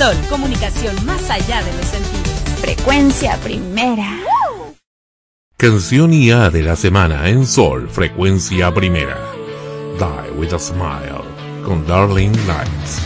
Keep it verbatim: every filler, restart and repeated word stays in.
Sol, comunicación más allá de los sentidos. Frecuencia primera. Canción I A de la semana en Sol, Frecuencia Primera. Die with a Smile, con Darling Nights.